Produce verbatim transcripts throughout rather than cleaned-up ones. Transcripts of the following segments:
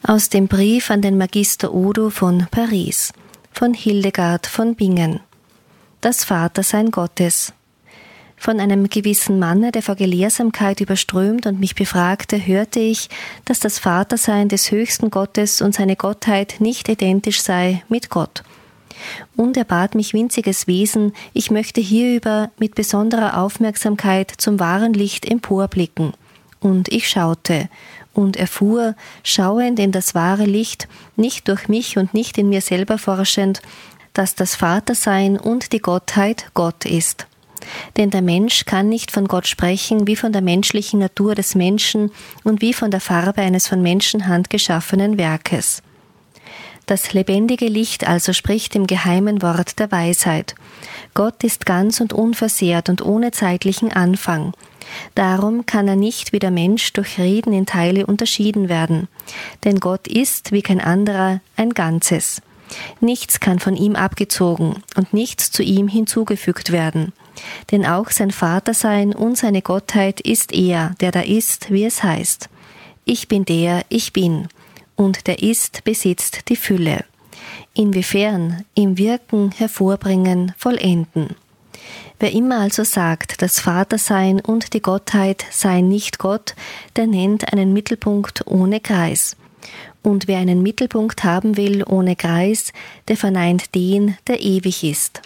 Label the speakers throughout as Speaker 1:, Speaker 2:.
Speaker 1: Aus dem Brief an den Magister Odo von Paris, von Hildegard von Bingen. Das Vatersein Gottes. Von einem gewissen Manne, der vor Gelehrsamkeit überströmt und mich befragte, hörte ich, dass das Vatersein des höchsten Gottes und seine Gottheit nicht identisch sei mit Gott. Und er bat mich, winziges Wesen, ich möchte hierüber mit besonderer Aufmerksamkeit zum wahren Licht emporblicken. Und ich schaute und erfuhr, schauend in das wahre Licht, nicht durch mich und nicht in mir selber forschend, dass das Vatersein und die Gottheit Gott ist. Denn der Mensch kann nicht von Gott sprechen, wie von der menschlichen Natur des Menschen und wie von der Farbe eines von Menschenhand geschaffenen Werkes. Das lebendige Licht also spricht im geheimen Wort der Weisheit. Gott ist ganz und unversehrt und ohne zeitlichen Anfang. Darum kann er nicht wie der Mensch durch Reden in Teile unterschieden werden. Denn Gott ist, wie kein anderer, ein Ganzes. Nichts kann von ihm abgezogen und nichts zu ihm hinzugefügt werden. Denn auch sein Vatersein und seine Gottheit ist er, der da ist, wie es heißt. Ich bin der, ich bin. Und der Ist besitzt die Fülle. Inwiefern? Im Wirken, Hervorbringen, Vollenden. Wer immer also sagt, das Vatersein und die Gottheit seien nicht Gott, der nennt einen Mittelpunkt ohne Kreis. Und wer einen Mittelpunkt haben will ohne Kreis, der verneint den, der ewig ist.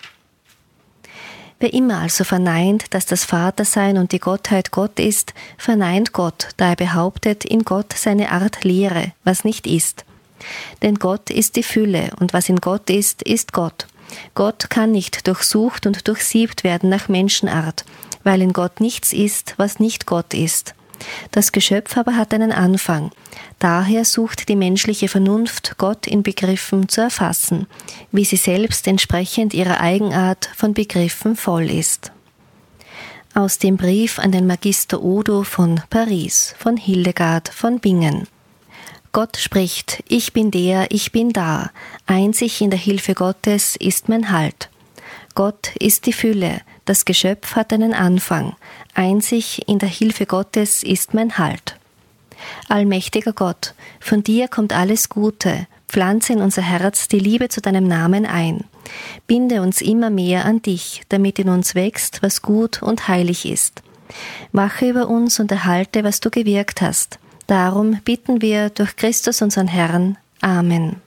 Speaker 1: Wer immer also verneint, dass das Vatersein und die Gottheit Gott ist, verneint Gott, da er behauptet, in Gott seine Art Lehre, was nicht ist. Denn Gott ist die Fülle, und was in Gott ist, ist Gott. Gott kann nicht durchsucht und durchsiebt werden nach Menschenart, weil in Gott nichts ist, was nicht Gott ist. Das Geschöpf aber hat einen Anfang. Daher sucht die menschliche Vernunft, Gott in Begriffen zu erfassen, wie sie selbst entsprechend ihrer Eigenart von Begriffen voll ist. Aus dem Brief an den Magister Odo von Paris, von Hildegard von Bingen. Gott spricht, ich bin der, ich bin da, einzig in der Hilfe Gottes ist mein Halt. Gott ist die Fülle, das Geschöpf hat einen Anfang, einzig in der Hilfe Gottes ist mein Halt. Allmächtiger Gott, von dir kommt alles Gute, pflanze in unser Herz die Liebe zu deinem Namen ein. Binde uns immer mehr an dich, damit in uns wächst, was gut und heilig ist. Wache über uns und erhalte, was du gewirkt hast. Darum bitten wir durch Christus unseren Herrn. Amen.